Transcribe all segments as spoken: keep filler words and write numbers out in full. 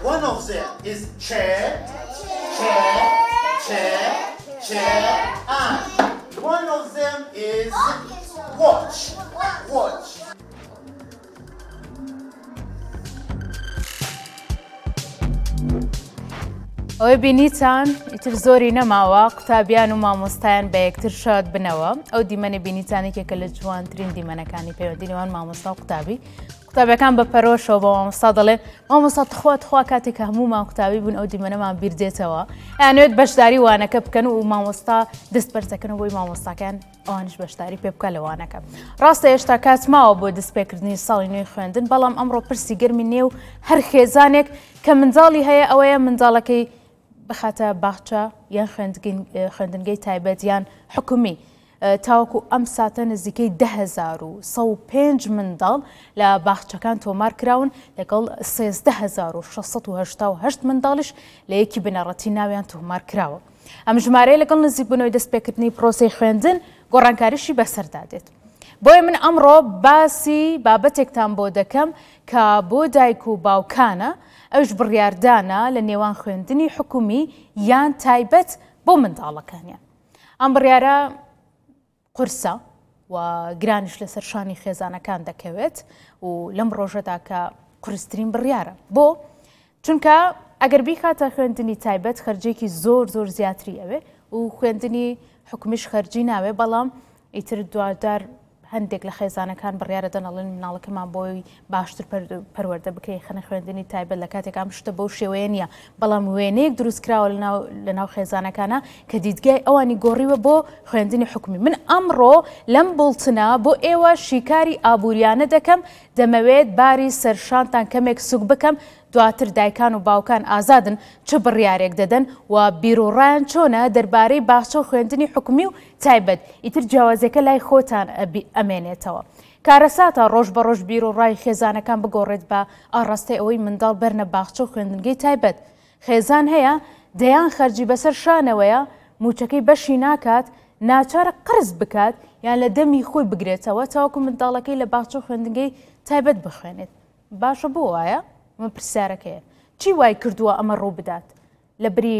One of them is chair, chair, chair, chair, and one of them is watch, watch. ئەوەی بینیتان ئیتر زۆری نەماوە قوتابیان و مامۆستایان بە یەکتر شاد بنەوە ئەو دیمەنە بینیتانێکێکە لە جوانترین دیمەنەکانی پەیوەندی نێوان مامۆستا و قوتابی قوتابیەکان بە پەرۆشەوە بە مامۆستا دەڵێن مامۆستا تخوا تخوا کاتێک کە هەموومان قوتابی بوون ئەو دیمەنەمان بیردێتەوە یانوێت بەشداری وانەکە بکەن و مامۆستا دەست بەرزەکەن بۆی مامۆستاکان ئەوانش بەشداری پێ بکە لەوانەکە ڕاستە هێشتا کات ماوە بۆ دەستپێکردنی ساڵی نوێی خوێندن بەڵام ئەمڕۆ پرسی گەرمی نێو هەر خێزانێک کە منداڵی هەیە ئەوەیە منداڵەکەی بخاتە باخچە یان خوێندنگەی تایبەت یان حکومی تاوەکو ئەم ساتە نزیکەی ده هەزار و سەد و پێنج منداڵ لە باخچەکان تۆمار کراون لەگەڵ سێزدە هەزار و شەشسەد و هەشتا و هەشت منداڵیش لە یەکی بنەڕەتی ناویان تۆمار کراوە ئەم ژمارەیە لەگەڵ نزیکبوونەوەی دەستپێکردنی پرۆسەی خوێندن گۆڕانکاریشی بەسەردادێت بۆیە من ئەمڕۆ باسی بابەتێکتان بۆ دەکەم کە بۆ دایک و باوکانە ئەوش بڕیاردانە لە نێوان خوێندنی حکومی یان تایبەت بۆ منداڵەکانیان ئەم بڕیارە قورسە و گرانیش لەسەر شانی خێزانەکان دەکەوێت و لەم ڕۆژەدا کە قورسترین بڕیارە بۆ چونکە ئەگەر بیخاتە خوێندنی تایبەت خەرجێکی زۆر زۆر زیاتری ئەوێ و خوێندنی حکومیش خەرجی ناوێ بەڵام ئیتر دوادار هەندێک لە خێزانەکان بڕیارە دەنەڵێن مناڵەکەمان بۆی باشتر پەروەردە بکەی خەنە خوێندنی تایبەت لە کاتێکام شتە بەو شێوەیە نییە بەڵام وێنەیەک دروستکراوە لە ناو خێزانەکانە کە دیدگای ئەوانی گۆڕیوە بۆ خوێندنی حکومی من ئەمڕۆ لەم بڵتنە بۆ ئێوە شیکاری ئابوووریانە دەکەم دەمەوێت باری سەرشانتان کەمێک سوک بکەم دواتر دایکان و باوکان ئازادن چه بڕیارێک دەدەن و بیرۆڕایان چۆنە دەربارەی باخچە و خوێندنی حکومی و تایبەت ئیتر جیاوازەکە لای خۆتان ئەمێنێتەوە کارەساتە ڕۆژ بە ڕۆژ بیرۆڕای خێزانەکان بگۆڕێت بە ئاڕاستەی ئەوەی منداڵ بەرنە باخچە و خوێندنگەی تایبەت خێزان هەیە دەیان خەرجی بەسەر شانەوەیە موچەکەی بەشی ناکات ناچارە قرز بکات یان لە دەمی خۆی بگرێتەوە تاوەکو منداڵەکەی لە باخچە و خوێندنگەی تایبەت بخوێنێت باشە بۆ وایە من پرسیارەکەیە چی وای کردووە ئەمە ڕوو بدات لە بری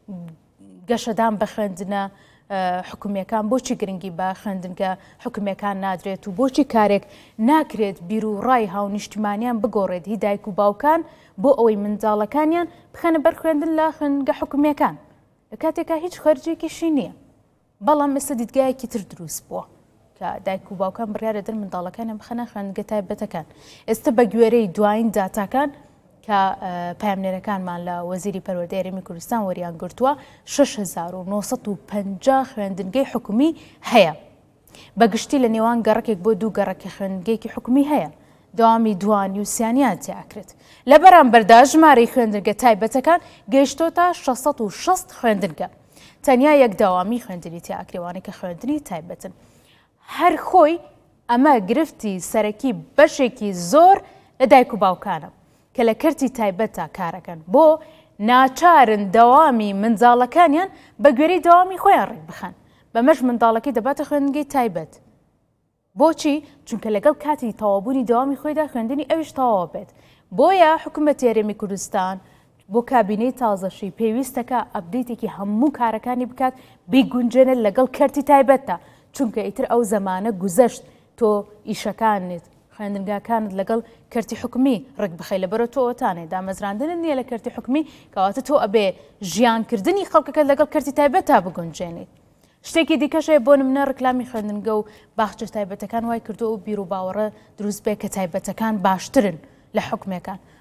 گەشەدان بە خوێندنە حکومیەکان بۆچی گرنگی بە خوێندنگە حکومیەکان نادرێت و بۆچی کارێک ناکرێت بیر و ڕای هاو نیشتیمانیان بگۆڕێت هی دایک و باوکان بۆ ئەوەی منداڵەکانیان بخەنە بەر خوێندن لە خوێندنگە حکومیەکان لە کاتێکا هیچ خەرجێکیشی نییە بەڵام ئێستا دیدگایەکی تر دروست بووە کە دایک و باوکان بڕیارە دەر منداڵەکانیان بخەنە خوێندنگە تایبەتەکان ئێستا بە گوێرەی دوایین داتاکان کە پامنێرەکانمان لە وەزیری پەروەردەی هەرێمی کوردستان وەریان گرتووە شەش هەزار و نۆسەد و پەنجا خوێندنگەی حکومی هەیە بەگشتی لە نێوان گەڕەکێک بۆ دوو گەڕەکی خوێندنگەیەکی حکومی هەیە داوامی دوانی و سیانیان تیاکرێت لە بەرامبەردا ژمارەی خوێندنگە تایبەتەکان گەیشتۆتە شەشسەد و شەست خوێندنگە تەنیا یەک داوامی خوێندنی تیاکرێوانێک کە خوێندنی تایبەتن هەر خۆی ئەمە گرفتی سەرەکی بەشێکی زۆر لە دایک و باوکانە کە لە کەرتی تایبەتە کارەکەن بۆ ناچارن دەوامی منداڵەکانیان بە گوێرەی داوامی خۆیان ڕێک بخەن بەمەش منداڵەکەی دەباتە خوێندنگەی تایبەت بۆچی چونکە لەگەڵ کاتی تەواوبوونی داوامی خۆیدا خوێندنی ئەویش تەواو بێت بۆیە حکوومەتی هەرێمی کوردستان بۆ کابینەی تازەشی پێویستەکە ئەپدەیتێکی هەموو کارەکانی بکات بیگونجێنێت لەگەڵ کەرتی تایبەتە چونکە ئیتر ئەو زەمانە گوزەشت تۆ ئیشەکانت خوێندنگاکانت لەگەڵ کەرتی حکومی ڕێک بخەی لەبەرە تۆ ئۆتانێ دامەزراندنت نییە لە کەرتی حکومی کەواتە تۆ ئەبێ ژیانکردنی خەڵکەکەت لەگەڵ کەرتی تایبەت تا بگونجێنیت شتێکی دیکەشەیە بۆ نمونە ڕکلامی خوێندنگە و باخچە تایبەتەکان وای کردو و بیر و باوەڕە دروست بێ کە تایبەتەکان باشترن لە حکومەکان